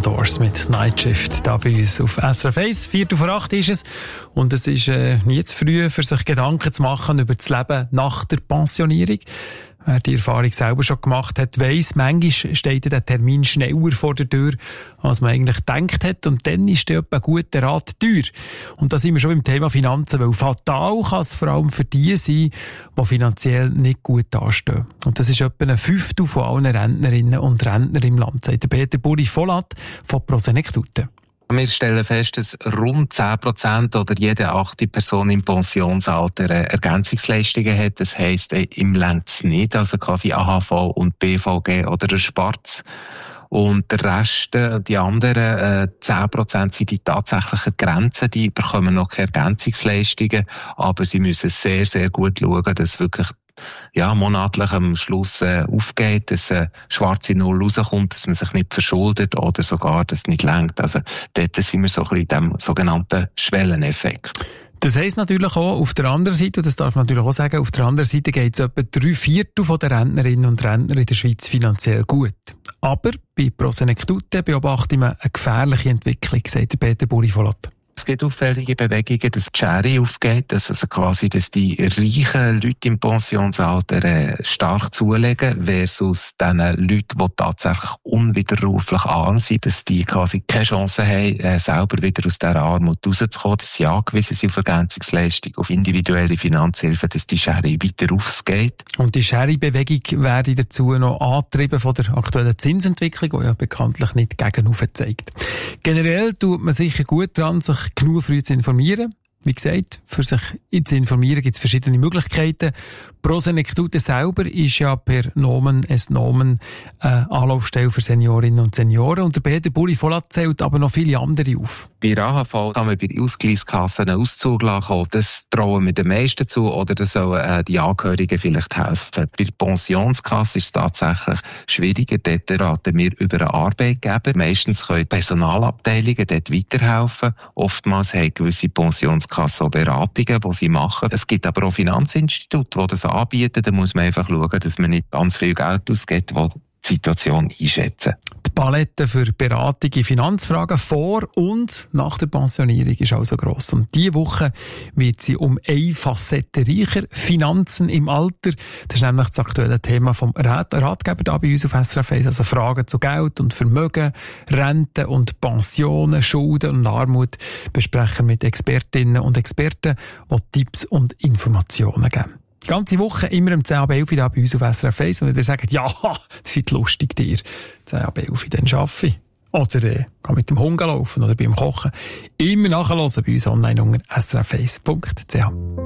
Doors mit Night Shift da bei uns auf SRF 1. 7:45 ist es. Und es ist nie zu früh, für sich Gedanken zu machen über das Leben nach der Pensionierung. Wer die Erfahrung selber schon gemacht hat, weiss, manchmal steht der Termin schneller vor der Tür, als man eigentlich gedacht hat. Und dann ist der ein guter Rat teuer. Und da sind wir schon beim Thema Finanzen, weil fatal kann es vor allem für die sein, die finanziell nicht gut dastehen. Und das ist etwa ein Fünftel von allen Rentnerinnen und Rentnern im Land, sagt Peter Buri-Vollat von Prosenektute. Wir stellen fest, dass rund 10% oder jede 8. Person im Pensionsalter Ergänzungsleistungen hat. Das heisst, im längst nicht, also quasi AHV und BVG oder ein Sparz. Und der Rest, die anderen 10% sind die tatsächlichen Grenzen, die bekommen noch keine Ergänzungsleistungen, aber sie müssen sehr, sehr gut schauen, dass wirklich monatlich am Schluss aufgeht, dass eine schwarze Null rauskommt, dass man sich nicht verschuldet oder sogar, dass es nicht reicht. Also dort sind wir so ein bisschen in dem sogenannten Schwelleneffekt. Das heisst natürlich auch auf der anderen Seite, und das darf man natürlich auch sagen, auf der anderen Seite geht es etwa 3/4 der Rentnerinnen und Rentner in der Schweiz finanziell gut. Aber bei Prosenektute beobachten wir eine gefährliche Entwicklung, sagt Peter Buri-Vollat. Es gibt auffällige Bewegungen, dass die Schere aufgeht, dass die reichen Leute im Pensionsalter stark zulegen, versus den Leuten, die tatsächlich unwiderruflich arm sind, dass die quasi keine Chance haben, selber wieder aus dieser Armut rauszukommen, dass sie angewiesen sind auf Ergänzungsleistung, auf individuelle Finanzhilfe, dass die Schere weiter aufgeht. Und die Schere-Bewegung werde dazu noch angetrieben von der aktuellen Zinsentwicklung, die ja bekanntlich nicht gegenauf zeigt. Generell tut man sicher gut daran, sich genug früh zu informieren. Wie gesagt, für sich zu informieren gibt es verschiedene Möglichkeiten. Prosenektute selber ist ja per Nomen es Nomen Anlaufstelle für Seniorinnen und Senioren. Und der Peter Buri-Vollat zählt aber noch viele andere auf. Bei der AHV kann man bei Ausgleichskassen einen Auszug lassen. Das trauen wir den meisten zu, oder das sollen die Angehörigen vielleicht helfen. Bei der Pensionskasse ist es tatsächlich schwieriger. Dort raten wir über einen Arbeitgeber. Meistens können Personalabteilungen dort weiterhelfen. Oftmals haben gewisse Pensionskassen auch Beratungen, die sie machen. Es gibt aber auch Finanzinstitute, die das anbieten. Da muss man einfach schauen, dass man nicht ganz viel Geld ausgibt, die Situation einschätzen. Die Palette für Beratung in Finanzfragen vor und nach der Pensionierung ist also gross. Und diese Woche wird sie um eine Facette reicher. Finanzen im Alter. Das ist nämlich das aktuelle Thema vom Ratgeber da bei uns auf SRF 1. Also Fragen zu Geld und Vermögen, Renten und Pensionen, Schulden und Armut besprechen mit Expertinnen und Experten, die Tipps und Informationen geben. Die ganze Woche immer um 10 ab 11 da bei uns auf SRF 1. Und wenn ihr sagt, ja, das ist lustig dir, 10 ab 11 dann arbeite ich. Oder gehe mit dem Hund laufen oder beim Kochen. Immer nachhören bei uns online unter srf1.ch.